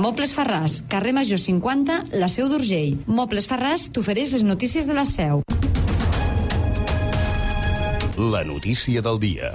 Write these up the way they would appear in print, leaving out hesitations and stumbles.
Mobles Farràs, carrer Major 50, la Seu d'Urgell. Mobles Farràs t'ofereix les notícies de la Seu. La notícia del dia.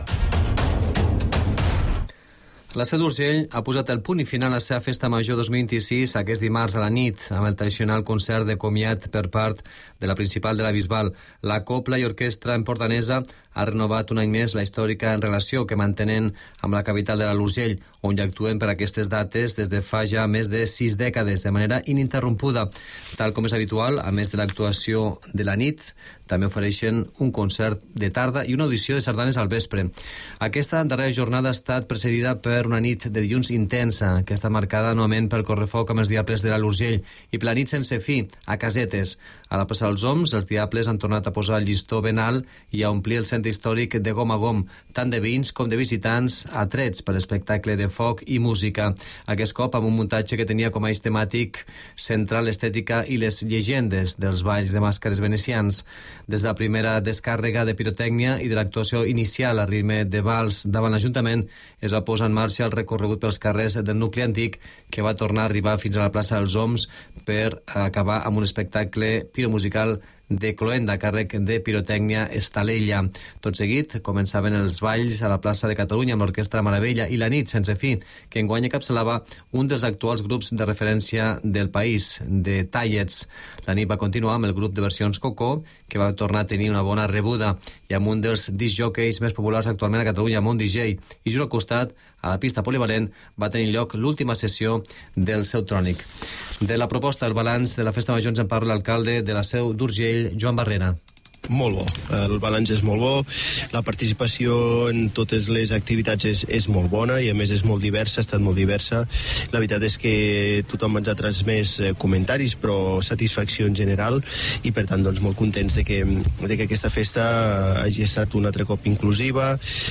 La Seu d'Urgell ha posat el punt i final a la seva festa major 2026 aquest dimarts a la nit, amb el tradicional concert de comiat per part de la principal de la Bisbal. La Copla i Orquestra Empordanesa ha renovat un any més la històrica relació que mantenen amb la capital de l'Urgell, on hi actuen per aquestes dates des de fa ja més de 6 dècades, de manera ininterrompuda. Tal com és habitual, a més de l'actuació de la nit, també ofereixen un concert de tarda i una audició de sardanes al vespre. Aquesta darrera jornada ha estat precedida per una nit de dilluns intensa, que està marcada novament pel correfoc amb els Diables de l'Urgell i per la nit sense fi, a Casetes. A la plaça dels Oms, els Diables han tornat a posar el llistó ben alt i a omplir el centre històric de gom a gom, tant de veïns com de visitants atrets per l'espectacle de foc i música. Aquest cop amb un muntatge que tenia com a eix temàtic central l'estètica i les llegendes dels balls de màscares venecians. Des de la primera descàrrega de pirotècnia i de l'actuació inicial a ritme de vals davant l'Ajuntament, es va posar en marxa el recorregut pels carrers del nucli antic, que va tornar a arribar fins a la plaça dels Oms per acabar amb un espectacle piromusical de cloenda a càrrec de pirotècnia Estalella. Tot seguit començaven els balls a la plaça de Catalunya amb l'Orquestra Maravella i la nit sense fi, que enguany encapçalava un dels actuals grups de referència del país, de Tallets. La nit va continuar amb el grup de versions Cocó, que va tornar a tenir una bona rebuda, i amb un dels discjòqueis més populars actualment a Catalunya, Mont DJ, i just al costat, a la pista polivalent, va tenir lloc l'última sessió del Seu Trònic. De la proposta, el balanç de la Festa Major ens en parla l'alcalde de la Seu d'Urgell, Joan Barrera. Molt bo, el balanç és molt bo, la participació en totes les activitats és molt bona i a més és molt diversa, ha estat molt diversa. La veritat és que tothom ens ha transmès comentaris però satisfacció en general i per tant doncs molt contents de que aquesta festa hagi estat un altre cop inclusiva,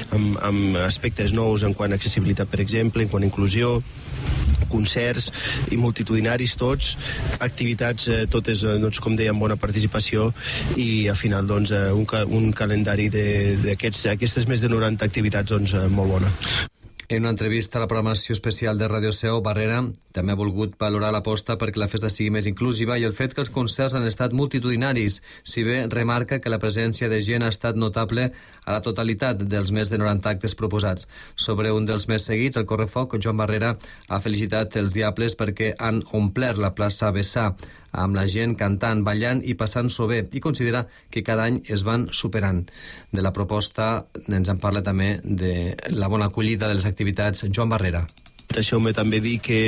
amb aspectes nous en quant a accessibilitat, per exemple, en quant a inclusió, concerts i multitudinaris tots, activitats totes, doncs, com deia, amb bona participació i al final doncs, un calendari d'aquestes més de 90 activitats doncs, molt bona. En una entrevista a la programació especial de Radio Seu, Barrera també ha volgut valorar l'aposta perquè la festa sigui més inclusiva i el fet que els concerts han estat multitudinaris, si bé remarca que la presència de gent ha estat notable a la totalitat dels més de 90 actes proposats. Sobre un dels més seguits, el Correfoc, Joan Barrera ha felicitat els Diables perquè han omplert la plaça Bessà, amb la gent cantant, ballant i passant-s'ho bé, i considera que cada any es van superant. De la proposta ens en parla també de la bona acollida de les activitats Joan Barrera. Deixeu-me també dir que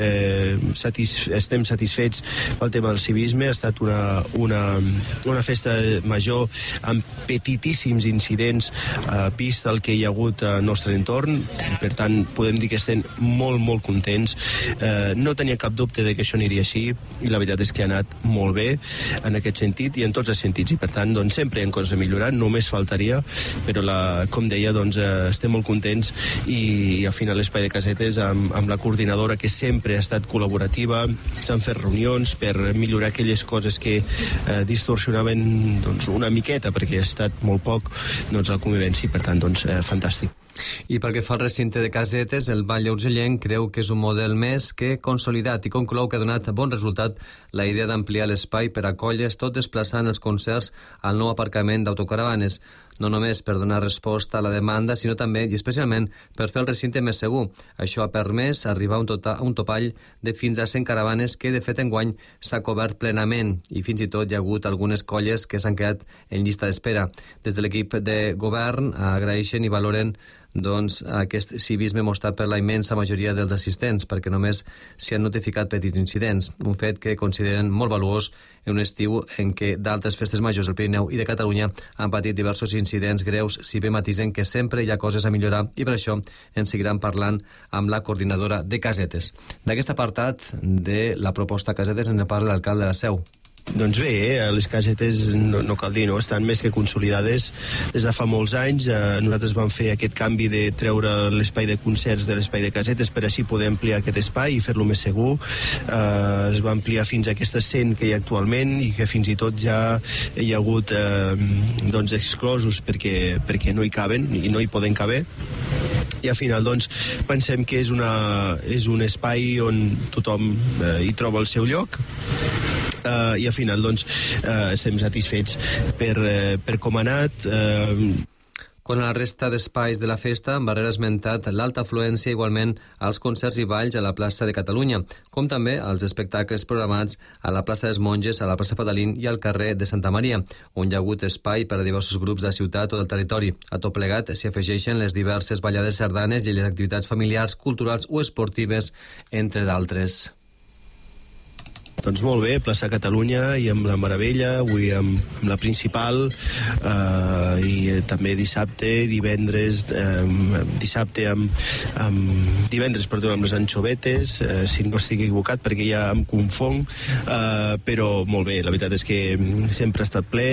estem satisfets pel tema del civisme. Ha estat una festa major amb petitíssims incidents vist el que hi ha hagut al nostre entorn. Per tant, podem dir que estem molt, molt contents. No tenia cap dubte de que això aniria així i la veritat és que ha anat molt bé en aquest sentit i en tots els sentits. I per tant, doncs, sempre hi ha coses a millorar, només faltaria, però com deia, doncs, estem molt contents i al final l'Espai de Casetes amb la coordinadora que sempre ha estat col·laborativa, s'han fet reunions per millorar aquelles coses que distorsionaven doncs, una miqueta, perquè ha estat molt poc doncs, la convivència i per tant doncs, fantàstic. I pel que fa al recinte de Casetes, el Vall Urgellenc creu que és un model més que consolidat i conclou que ha donat bon resultat la idea d'ampliar l'espai per acòller tot desplaçant els concerts al nou aparcament d'autocaravanes, no només per donar resposta a la demanda, sinó també i especialment per fer el recinte més segur. Això ha permès arribar a un topall de fins a 100 caravanes que, de fet, enguany s'ha cobert plenament i fins i tot hi ha hagut algunes colles que s'han quedat en llista d'espera. Des de l'equip de govern agraeixen i valoren doncs, aquest civisme mostrat per la immensa majoria dels assistents, perquè només s'hi han notificat petits incidents, un fet que consideren molt valuós en un estiu en què d'altres festes majors del Pirineu i de Catalunya han patit diversos incidents greus, si bé matisen que sempre hi ha coses a millorar i per això en seguiran parlant amb la coordinadora de Casetes. D'aquest apartat de la proposta Casetes ens en parla l'alcalde de la Seu. Doncs bé, les Casetes no cal dir, no? Estan més que consolidades des de fa molts anys. Nosaltres vam fer aquest canvi de treure l'espai de concerts de l'espai de Casetes per així poder ampliar aquest espai i fer-lo més segur. Es va ampliar fins a aquestes 100 que hi ha actualment i que fins i tot ja hi ha hagut doncs exclosos perquè no hi caben i no hi poden caber. i al final doncs pensem que és un espai on tothom hi troba el seu lloc, i al final doncs estem satisfets per com ha anat. Quan a la resta d'espais de la festa, Barrera ha esmentat l'alta afluència igualment als concerts i balls a la plaça de Catalunya, com també als espectacles programats a la plaça dels Monges, a la plaça Padalín i al carrer de Santa Maria, on hi ha hagut espai per a diversos grups de ciutat o del territori. A tot plegat s'hi afegeixen les diverses ballades sardanes i les activitats familiars, culturals o esportives, entre d'altres. Doncs molt bé, plaça Catalunya i amb la Meravella, avui amb la principal, i també divendres amb les anxovetes, si no estic equivocat perquè ja em confong, però molt bé, la veritat és que sempre ha estat ple,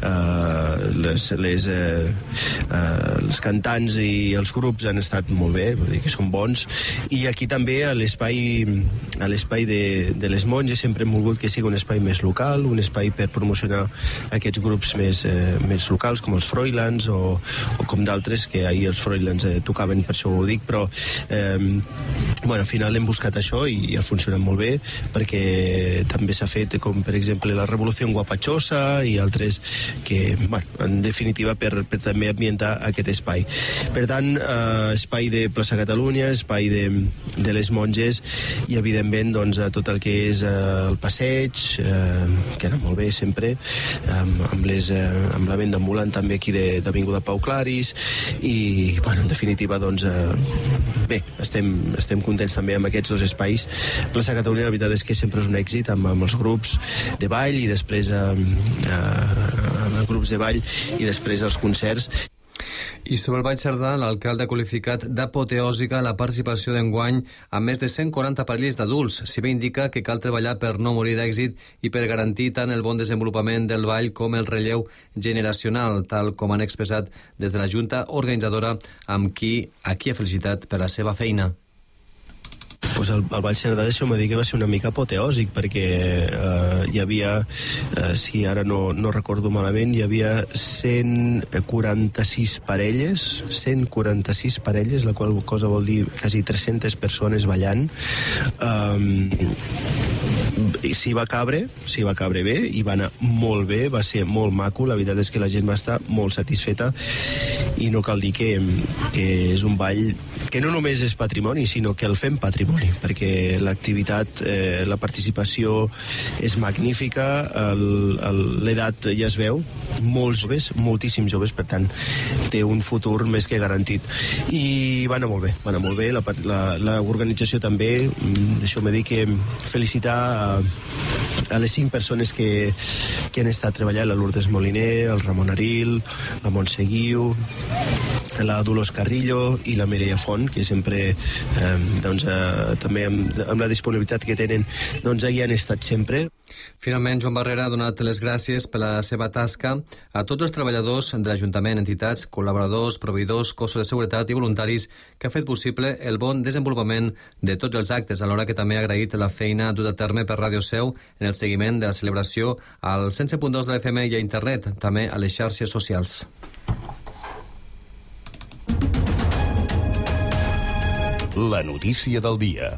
els cantants i els grups han estat molt bé, vull dir que són bons, i aquí també a l'espai de les Monges sempre hem volgut que sigui un espai més local, un espai per promocionar aquests grups més locals, com els Froilans o com d'altres, que ahir els Froilans tocaven, per això ho dic, però al final hem buscat això i ha funcionat molt bé, perquè també s'ha fet, com per exemple la Revolució Guapachosa i altres que, en definitiva, per també ambientar aquest espai. Per tant, espai de plaça Catalunya, espai de les Monges i, evidentment, doncs, tot el que és el passeig, que ha anat molt bé sempre, amb la venda ambulant també aquí d'Avinguda Pau Claris, i en definitiva doncs bé, estem contents també amb aquests dos espais. Plaça Catalunya la veritat és que sempre és un èxit amb els grups de ball i després amb els grups de ball i després els concerts. I sobre el Ball Cerdà, l'alcalde ha qualificat d'apoteòsica la participació d'enguany amb més de 140 parelles d'adults, si bé indica que cal treballar per no morir d'èxit i per garantir tant el bon desenvolupament del ball com el relleu generacional, tal com han expressat des de la Junta Organitzadora, amb qui aquí ha felicitat per la seva feina. Pues el Ball Cerdà, deixeu-me dir que va ser una mica apoteòsic, perquè hi havia, si ara no recordo malament, hi havia 146 parelles, la qual cosa vol dir quasi 300 persones ballant. S'hi va cabre bé i va anar molt bé, va ser molt maco, la veritat és que la gent va estar molt satisfeta i no cal dir que és un ball que no només és patrimoni, sinó que el fem patrimoni, perquè l'activitat, la participació és magnífica, l'edat ja es veu, molts joves, moltíssims joves, per tant, té un futur més que garantit. I va anar molt bé, l'organització també, deixeu-me dir que felicitar a les 5 persones que han estat treballant, la Lourdes Moliner, el Ramon Aril, la Montse Guiu, la Dolors Carrillo i la Mireia Font, que sempre també amb la disponibilitat que tenen, doncs hi han estat sempre. Finalment, Joan Barrera ha donat les gràcies per la seva tasca a tots els treballadors de l'Ajuntament, entitats, col·laboradors, proveïdors, cossos de seguretat i voluntaris que ha fet possible el bon desenvolupament de tots els actes, alhora que també ha agraït la feina duta a terme per Ràdio Seu en el seguiment de la celebració al 107.2 de l'FM i a internet, també a les xarxes socials. La notícia del dia.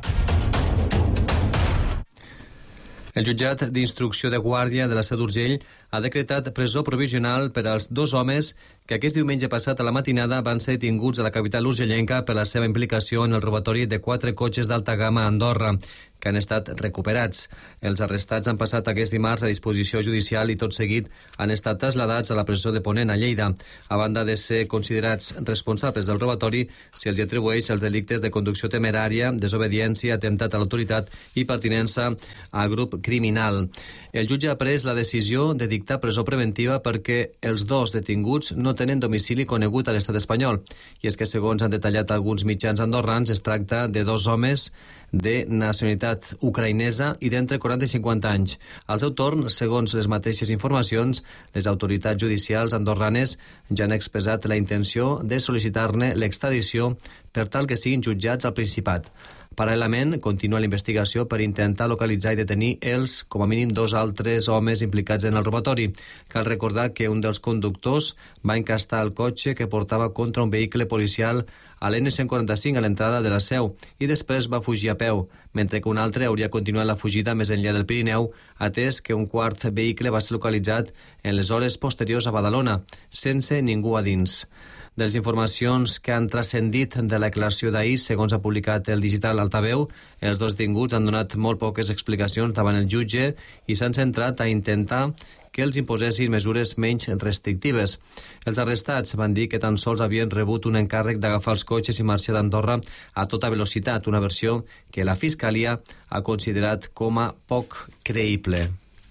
El jutjat d'instrucció de Guàrdia de la Seu d'Urgell ha decretat presó provisional per als 2 homes que aquest diumenge passat a la matinada van ser detinguts a la capital urgellenca per la seva implicació en el robatori de 4 cotxes d'alta gamma a Andorra, que han estat recuperats. Els arrestats han passat aquest dimarts a disposició judicial i tot seguit han estat traslladats a la presó de Ponent, a Lleida. A banda de ser considerats responsables del robatori, se'ls atribueix els delictes de conducció temerària, desobediència, atemptat a l'autoritat i pertinença a grup criminal. El jutge ha pres la decisió de dictar presó preventiva perquè els 2 detinguts no tenen domicili conegut a l'estat espanyol. I és que, segons han detallat alguns mitjans andorrans, es tracta de 2 homes de nacionalitat ucraïnesa i d'entre 40 i 50 anys. Al seu torn, segons les mateixes informacions, les autoritats judicials andorranes ja han expressat la intenció de sol·licitar-ne l'extradició per tal que siguin jutjats al Principat. Paral·lelament, continua la investigació per intentar localitzar i detenir els, com a mínim, 2 altres homes implicats en el robatori. Cal recordar que un dels conductors va encastar el cotxe que portava contra un vehicle policial a l'N145 a l'entrada de la Seu i després va fugir a peu, mentre que un altre hauria continuat la fugida més enllà del Pirineu, atès que un quart vehicle va ser localitzat en les hores posteriors a Badalona, sense ningú a dins. De les informacions que han transcendit de la declaració d'ahir, segons ha publicat el digital Altaveu, els 2 detinguts han donat molt poques explicacions davant el jutge i s'han centrat a intentar que els imposessin mesures menys restrictives. Els arrestats van dir que tan sols havien rebut un encàrrec d'agafar els cotxes i marxar d'Andorra a tota velocitat, una versió que la Fiscalia ha considerat com a poc creïble.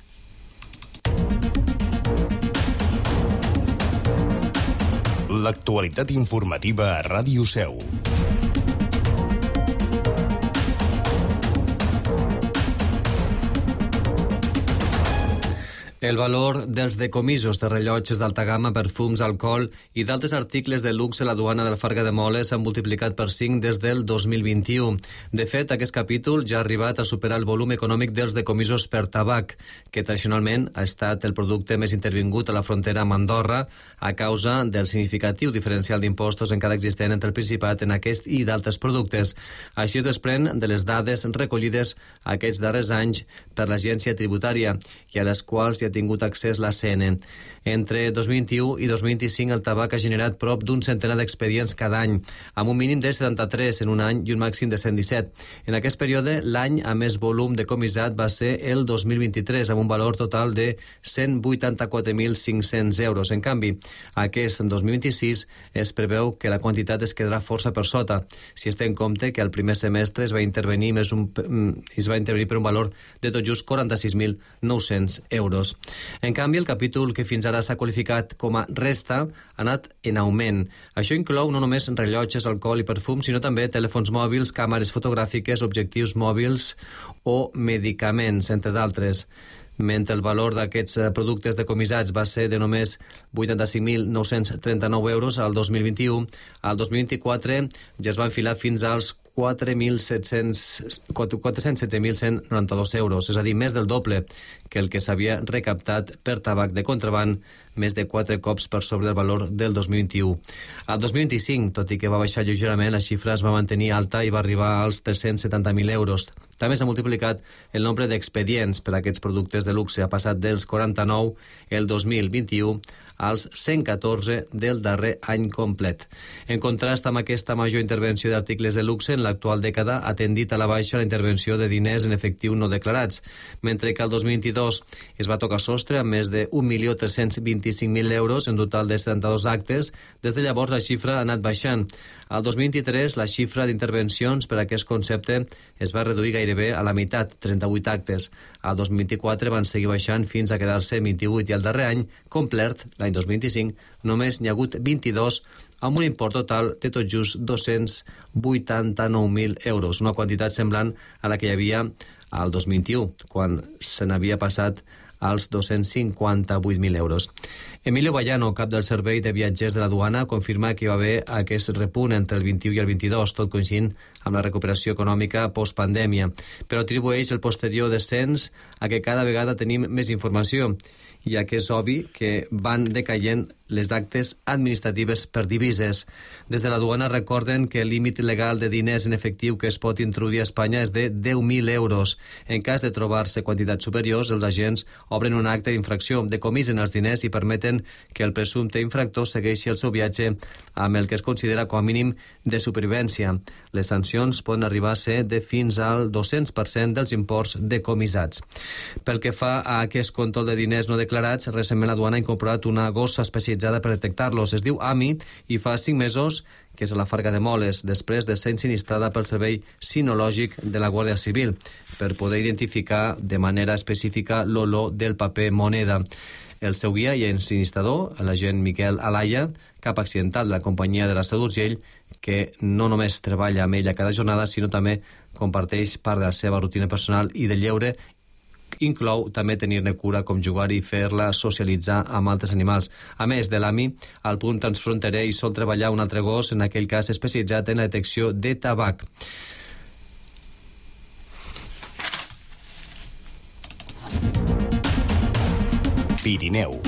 L'actualitat informativa a Ràdio Seu. El valor dels decomisos de rellotges d'alta gamma, perfums, alcohol i d'altres articles de luxe a la duana de la Farga de Moles s'han multiplicat per 5 des del 2021. De fet, aquest capítol ja ha arribat a superar el volum econòmic dels decomisos per tabac, que tradicionalment ha estat el producte més intervingut a la frontera amb Andorra a causa del significatiu diferencial d'impostos encara existent entre el Principat en aquest i d'altres productes. Així es desprèn de les dades recollides aquests darrers anys per l'Agència Tributària i a les quals hi ha tingut accés la CN. Entre 2021 i 2025 el tabac ha generat prop d'un centenar d'expedients cada any, amb un mínim de 73 en un any i un màxim de 117. En aquest període, l'any amb més volum decomissat va ser el 2023, amb un valor total de 184.500 euros. En canvi, aquest 2026 es preveu que la quantitat es quedarà força per sota, si es té en compte que el primer semestre es va intervenir per un valor de tot just 46.900 euros. En canvi, el capítol que fins ara s'ha qualificat com a resta ha anat en augment. Això inclou no només rellotges, alcohol i perfum, sinó també telèfons mòbils, càmeres fotogràfiques, objectius mòbils o medicaments, entre d'altres. Mentre el valor d'aquests productes decomissats va ser de només 85.939 euros al 2021, al 2024 ja es va enfilar fins als 416.192 euros, és a dir, més del doble que el que s'havia recaptat per tabac de contraban, més de 4 cops per sobre del valor del 2021. Al 2025, tot i que va baixar lleugerament, la xifra es va mantenir alta i va arribar als 370.000 euros. També s'ha multiplicat el nombre d'expedients per a aquests productes de luxe. Ha passat dels 49 el 2021 als 114 del darrer any complet. En contrast amb aquesta major intervenció d'articles de luxe, en l'actual dècada ha tendit a la baixa la intervenció de diners en efectiu no declarats, mentre que el 2022 es va tocar sostre amb més de 1.325.000 euros en total de 72 actes. Des de llavors la xifra ha anat baixant. Al 2023 la xifra d'intervencions per a aquest concepte es va reduir gairebé a la meitat, 38 actes. Al 2024 van seguir baixant fins a quedar-se 28 i el darrer any complet, l'any 2025, només n'hi ha hagut 22 amb un import total de tot just 289.000 euros, una quantitat semblant a la que hi havia al 2021, quan se n'havia passat als 258.000 euros. Emilio Vallano, cap del Servei de Viatgers de la Duana, confirma que hi va haver aquest repunt entre el 21 i el 22, tot coincidint amb la recuperació econòmica postpandèmia, però atribueix el posterior descens a que cada vegada tenim més informació, ja que és obvi que van decaient les actes administratives per divises. Des de la duana recorden que el límit legal de diners en efectiu que es pot introduir a Espanya és de 10.000 euros. En cas de trobar-se quantitats superiors, els agents obren un acte d'infracció, decomisen els diners i permeten que el presumpte infractor segueixi el seu viatge amb el que es considera com a mínim de supervivència. Les sancions poden arribar a ser de fins al 200% dels imports decomissats. Pel que fa a aquest control de diners no declarats, recentment la duana ha incorporat una gossa especialitzada per detectar-los. Es diu AMI i fa 5 mesos que és a la Farga de Moles, després de ser ensinistrada pel Servei Sinològic de la Guàrdia Civil, per poder identificar de manera específica l'olor del paper moneda. El seu guia i ensinistrador, l'agent Miquel Alaya, cap accidental de la companyia de la Seu d'Urgell, que no només treballa amb ella cada jornada, sinó també comparteix part de la seva rutina personal i de lleure. Inclou també tenir-ne cura, com jugar i fer-la socialitzar amb altres animals. A més de l'AMI, al punt transfronterer hi sol treballar un altre gos, en aquell cas especialitzat en la detecció de tabac. Pirineu.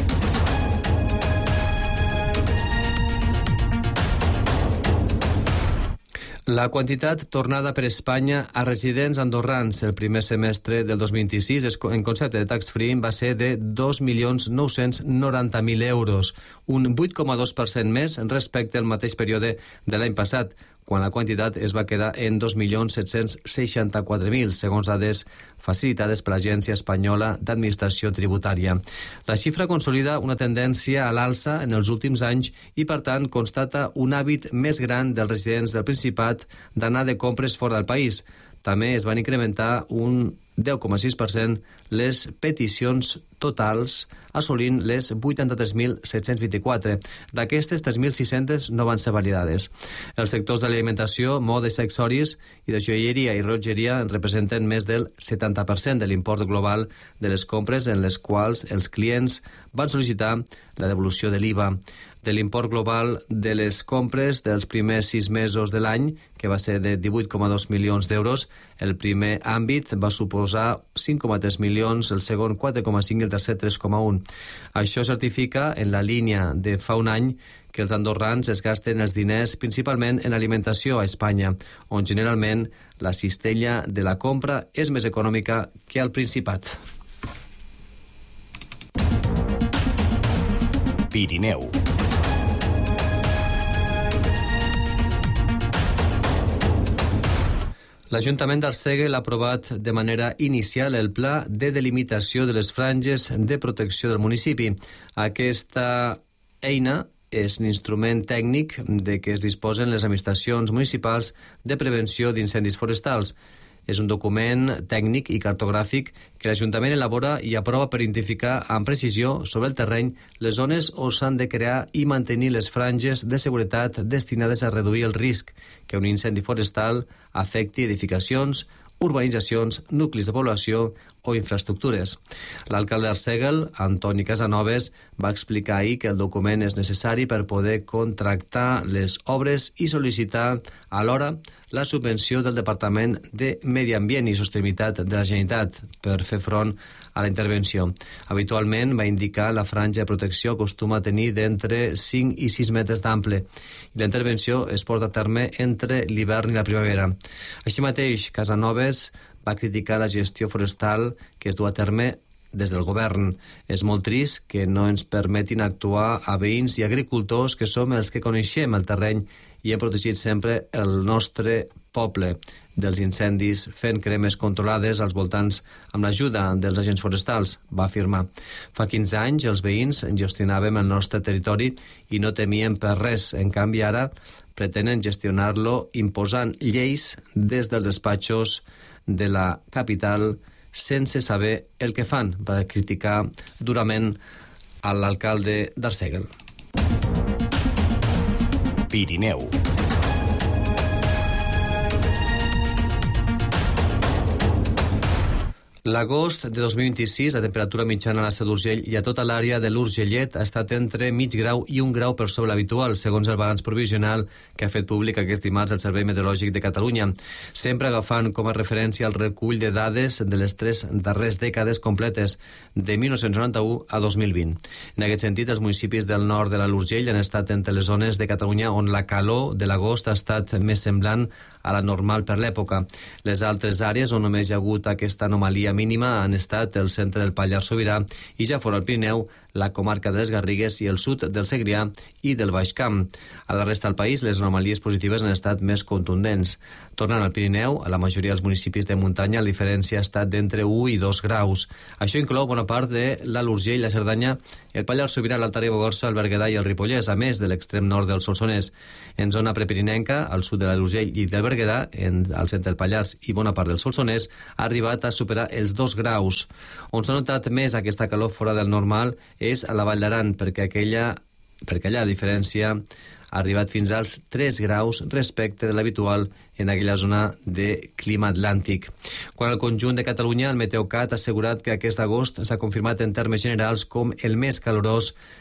La quantitat tornada per Espanya a residents andorrans el primer semestre del 2026 en concepte de tax-free va ser de 2.990.000 euros, un 8,2% més respecte al mateix període de l'any passat, quan la quantitat es va quedar en 2.764.000, segons dades facilitades per l'Agència Espanyola d'Administració Tributària. La xifra consolida una tendència a l'alça en els últims anys i, per tant, constata un hàbit més gran dels residents del Principat d'anar de compres fora del país. També es van incrementar un 10,6% les peticions totals, assolint les 83.724. D'aquestes, 3.600 no van ser validades. Els sectors de l'alimentació, modes i accessoris i de joieria i rellotgeria representen més del 70% de l'import global de les compres, en les quals els clients van sol·licitar la devolució de l'IVA. De l'import global de les compres dels primers 6 mesos de l'any, que va ser de 18,2 milions d'euros, el primer àmbit va suposar 5,3 milions, el segon 4,5 i el tercer 3,1. Això certifica, en la línia de fa un any, que els andorrans es gasten els diners principalment en alimentació a Espanya, on generalment la cistella de la compra és més econòmica que al Principat. Pirineu. L'Ajuntament d'Arsèguel ha aprovat de manera inicial el pla de delimitació de les franges de protecció del municipi. Aquesta eina és l'instrument tècnic de què es disposen les administracions municipals de prevenció d'incendis forestals. És un document tècnic i cartogràfic que l'Ajuntament elabora i aprova per identificar amb precisió sobre el terreny les zones on s'han de crear i mantenir les franges de seguretat destinades a reduir el risc que un incendi forestal afecti edificacions, urbanitzacions, nuclis de població o infraestructures. L'alcalde d'Arsèguel, Antoni Casanovas, va explicar ahir que el document és necessari per poder contractar les obres i sol·licitar alhora la subvenció del Departament de Medi Ambient i Sostenibilitat de la Generalitat per fer front a la intervenció. Habitualment, va indicar, la franja de protecció acostuma a tenir d'entre 5 i 6 metres d'ample i la intervenció es porta a terme entre l'hivern i la primavera. Així mateix, Casanovas va criticar la gestió forestal que es du a terme des del govern. És molt trist que no ens permetin actuar a veïns i agricultors que som els que coneixem el terreny i hem protegit sempre el nostre poble dels incendis fent cremes controlades als voltants amb l'ajuda dels agents forestals, va afirmar. Fa 15 anys els veïns gestionàvem el nostre territori i no temíem per res. En canvi, ara pretenen gestionar-lo imposant lleis des dels despatxos de la capital sense saber el que fan, per criticar durament a l'alcalde d'Arsèguel. Pirineu. L'agost de 2026, la temperatura mitjana a la Seu d'Urgell i a tota l'àrea de l'Urgellet ha estat entre mig grau i 1 grau per sobre l'habitual, segons el balanç provisional que ha fet públic aquest dimarts el Servei Meteorològic de Catalunya, sempre agafant com a referència el recull de dades de les 3 darreres dècades completes, de 1991 a 2020. En aquest sentit, els municipis del nord de l'Urgell han estat entre les zones de Catalunya on la calor de l'agost ha estat més semblant a la normal per l'època. Les altres àrees on només hi ha hagut aquesta anomalia mínima han estat el centre del Pallars Sobirà i ja fora el Pirineu, la comarca de les Garrigues i el sud del Segrià i del Baix Camp. A la resta del país, les anomalies positives han estat més contundents. Tornant al Pirineu, a la majoria dels municipis de muntanya, la diferència ha estat d'entre 1 i 2 graus. Això inclou bona part de l'Alt Urgell, la Cerdanya, el Pallars Sobirà, l'Alta Ribagorça, el Berguedà i el Ripollès, a més de l'extrem nord del Solsonès. En zona prepirinenca, al sud de l'Alt Urgell i del Berguedà, al centre del Pallars i bona part del Solsonès, ha arribat a superar els 2 graus. On s'ha notat més aquesta calor fora del normal és a la Vall d'Aran, perquè allà la diferència ha arribat fins als 3 graus respecte de l'habitual en aquella zona de clima atlàntic. Quan al conjunt de Catalunya, el Meteocat ha assegurat que aquest agost s'ha confirmat en termes generals com el més calorós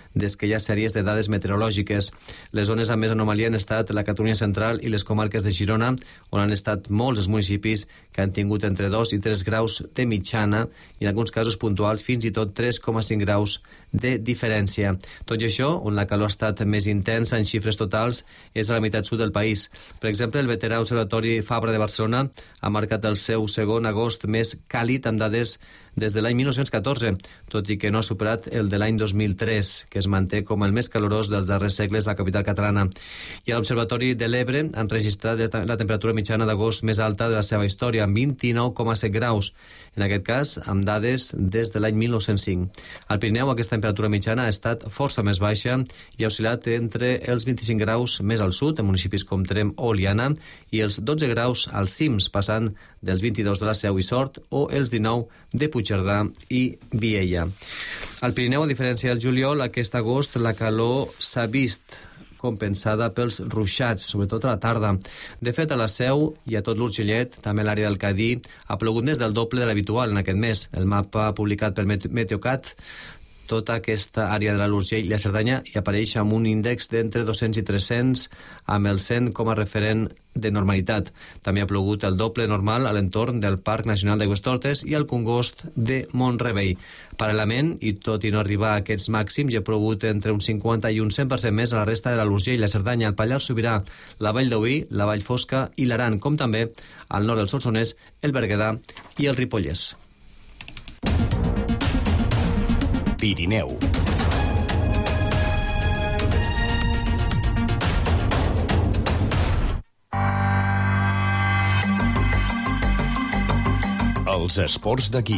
des que hi ha sèries de dades meteorològiques. Les zones amb més anomalia han estat la Catalunya central i les comarques de Girona, on han estat molts els municipis que han tingut entre 2 i 3 graus de mitjana i en alguns casos puntuals fins i tot 3,5 graus de diferència. Tot i això, on la calor ha estat més intensa en xifres totals és a la meitat sud del país. Per exemple, el veterà Observatori Fabra de Barcelona ha marcat el seu segon agost més càlid amb dades des de l'any 1914, tot i que no ha superat el de l'any 2003, que es manté com el més calorós dels darrers segles a la capital catalana. I a l'Observatori de l'Ebre han registrat la temperatura mitjana d'agost més alta de la seva història, amb 29,7 graus, en aquest cas amb dades des de l'any 1905. Al Pirineu aquesta temperatura mitjana ha estat força més baixa i ha oscil·lat entre els 25 graus més al sud, en municipis com Tremp o Oliana, i els 12 graus als cims, passant dels 22 de la Seu i Sort o els 19 de Puigcerdà i Viella. Al Pirineu, a diferència del juliol, aquest agost la calor s'ha vist compensada pels ruixats, sobretot a la tarda. De fet, a la Seu i a tot l'Urgellet, també a l'àrea del Cadí, ha plogut més del doble de l'habitual en aquest mes. El mapa publicat pel Meteocat, tota aquesta àrea de l'Urgell i la Cerdanya hi apareix amb un índex d'entre 200 i 300, amb el 100 com a referent de normalitat. També ha plogut el doble normal a l'entorn del Parc Nacional d'Aigüestortes i al Congost de Mont-rebei. Paral·lelament, i tot i no arribar a aquests màxims, hi ha plogut entre un 50 i un 100% més a la resta de l'Urgell, la Cerdanya, el Pallars Sobirà, la Vall d'Oví, la Vall Fosca i l'Aran, com també al nord del Solsonès, el Berguedà i el Ripollès. Pirineu. Els esports d'aquí.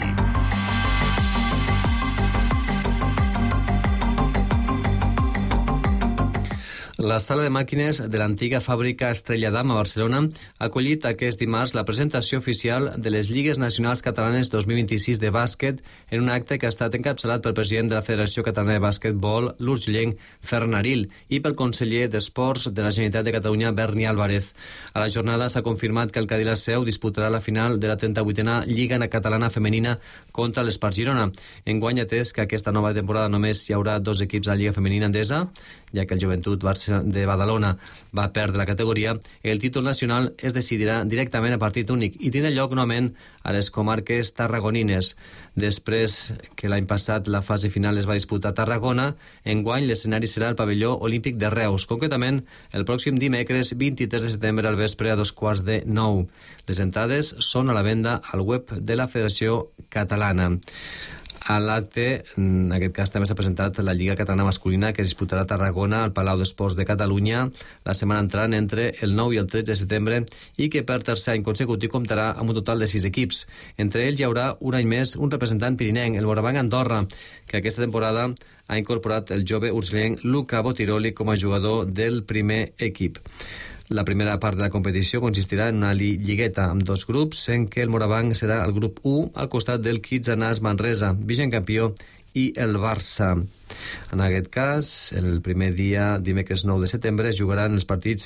La sala de màquines de l'antiga fàbrica Estrella d'Am a Barcelona ha acollit aquest dimarts la presentació oficial de les Lligues Nacionals Catalanes 2026 de bàsquet en un acte que ha estat encapçalat pel president de la Federació Catalana de Bàsquetbol, l'urgellenc Ferran Aril, i pel conseller d'Esports de la Generalitat de Catalunya, Berni Álvarez. A la jornada s'ha confirmat que el Cadí La Seu disputarà la final de la 38a Lliga Catalana Femenina contra l'Espart Girona. Enguany, atès que aquesta nova temporada només hi haurà 2 equips a la Lliga Femenina Endesa, ja que el Joventut de Badalona va perdre la categoria, el títol nacional es decidirà directament a partit únic i tindrà lloc novament a les comarques tarragonines. Després que l'any passat la fase final es va disputar a Tarragona, enguany l'escenari serà el pavelló olímpic de Reus, concretament el pròxim dimecres 23 de setembre al vespre a 8:45. Les entrades són a la venda al web de la Federació Catalana. A l'acte, en aquest cas, també s'ha presentat la Lliga Catalana Masculina, que es disputarà a Tarragona, al Palau d'Esports de Catalunya, la setmana entrant entre el 9 i el 13 de setembre, i que per tercer any consecutiu comptarà amb un total de 6 equips. Entre ells hi haurà un any més un representant pirinenc, el Morabanc Andorra, que aquesta temporada ha incorporat el jove urgellenc Luca Botiroli com a jugador del primer equip. La primera part de la competició consistirà en una lligueta amb 2 grups, en què el Morabanc serà el grup 1 al costat del Kitsanàs Manresa, vigent campió, i el Barça. En aquest cas, el primer dia, dimecres 9 de setembre, es jugaran els partits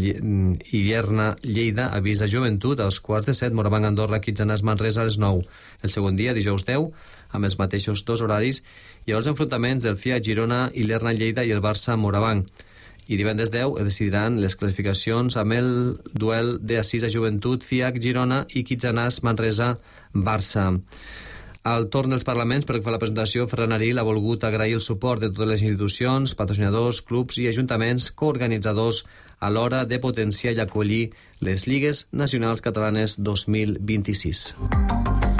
Illerna-Lleida, Avisa Joventut, a 6:45, Morabanc Andorra, Kitsanàs Manresa a les 9. El segon dia, dijous 10, amb els mateixos 2 horaris, hi haurà els enfrontaments del FIA Girona, Illerna-Lleida i el Barça Morabanc. I divendres 10 decidiran les classificacions amb el duel de Assisa Joventut, FIAC Girona i Kitsanàs Manresa Barça. Al torn dels parlaments, per fer la presentació, Ferran Aril ha volgut agrair el suport de totes les institucions, patrocinadors, clubs i ajuntaments coorganitzadors a l'hora de potenciar i acollir les Lligues Nacionals Catalanes 2026.